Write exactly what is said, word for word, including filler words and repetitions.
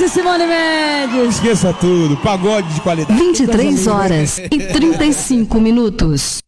e Simone Mendes. Esqueça tudo, pagode de qualidade. vinte e três horas e trinta e cinco minutos.